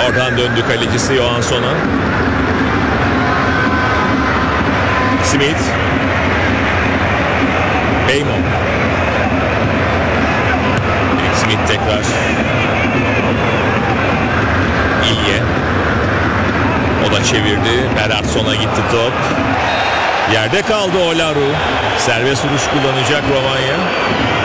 Oradan döndü kalecisi Johansson'a. Smith. Beymo. Smith tekrar. İlye. O da çevirdi. Bernardsson'a gitti top. Yerde kaldı Olaru. Serbest vuruş kullanacak Romanya.